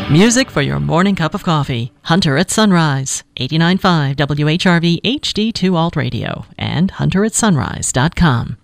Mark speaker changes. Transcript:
Speaker 1: Music for your morning cup of coffee. Hunter at Sunrise, 89.5 WHRV HD2 Alt Radio, and hunteratsunrise.com.